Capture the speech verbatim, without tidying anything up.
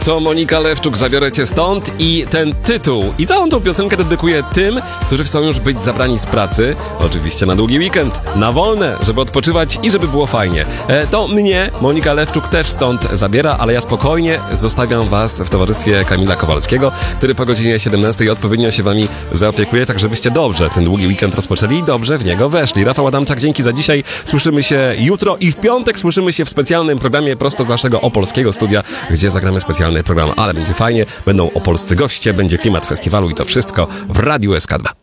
to Monika Lewczuk, Zabiorę cię stąd i ten tytuł i całą tą piosenkę dedykuję tym, którzy chcą już być zabrani z pracy, oczywiście na długi weekend, na wolne, żeby odpoczywać i żeby było fajnie. E, to mnie Monika Lewczuk też stąd zabiera, ale ja spokojnie zostawiam was w towarzystwie Kamila Kowalskiego, który po godzinie siedemnastej odpowiednio się wami zaopiekuje, tak żebyście dobrze ten długi weekend rozpoczęli i dobrze w niego weszli. Rafał Adamczak, dzięki za dzisiaj. Słyszymy się jutro i w piątek słyszymy się w specjalnym programie prosto z naszego opolskiego studia, gdzie zagramy specjalny program, ale będzie fajnie, będą opolscy goście, będzie klimat festiwalu i to wszystko w Radiu S K dwa.